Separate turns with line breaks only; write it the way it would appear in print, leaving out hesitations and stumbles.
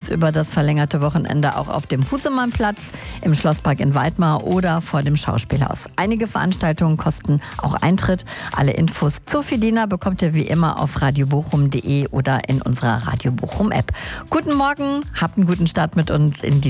es über das verlängerte Wochenende auch auf dem Husemannplatz, im Schlosspark in Weidmar oder vor dem Schauspielhaus. Einige Veranstaltungen kosten auch Eintritt. Alle Infos zur Fidina bekommt ihr wie immer auf radiobochum.de oder in unserer Radio Bochum App. Guten Morgen, habt einen guten Start mit uns in die